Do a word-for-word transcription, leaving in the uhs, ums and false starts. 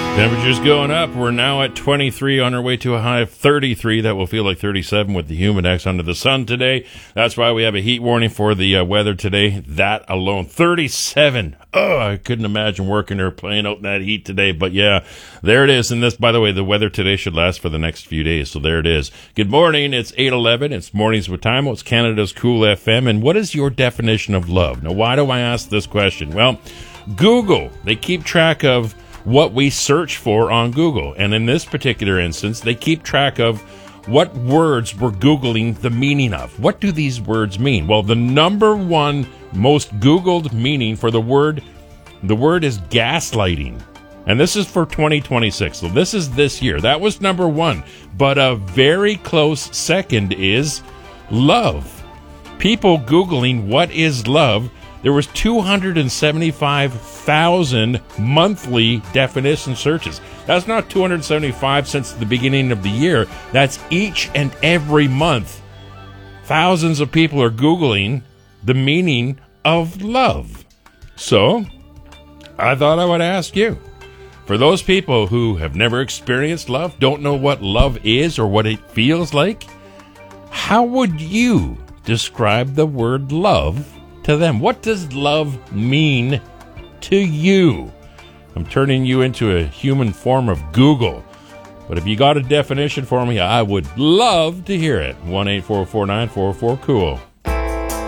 Temperatures going up. We're now at twenty-three on our way to a high of thirty-three. That will feel like thirty-seven with the humidex under the sun today. That's why we have a heat warning for the uh, weather today. That alone, thirty-seven. Oh, I couldn't imagine working or playing out in that heat today. But yeah, there it is. And this, by the way, the weather today should last for the next few days. So there it is. Good morning. It's eight eleven. It's Mornings with Timo. It's Canada's Cool F M. And what is your definition of love? Now, why do I ask this question? Well, Google, they keep track of what we search for on Google. And in this particular instance, they keep track of what words we're Googling the meaning of. What do these words mean? Well, the number one most Googled meaning for the word, the word is gaslighting. And this is for twenty twenty-six. So this is this year. That was number one. But a very close second is love. People Googling what is love. There was two hundred seventy-five thousand monthly definition searches. That's not two hundred seventy-five since the beginning of the year. That's each and every month. Thousands of people are Googling the meaning of love. So, I thought I would ask you, for those people who have never experienced love, don't know what love is or what it feels like, how would you describe the word love to them? What does love mean to you? I'm turning you into a human form of Google. But if you got a definition for me, I would love to hear it. one eight four four nine four four cool.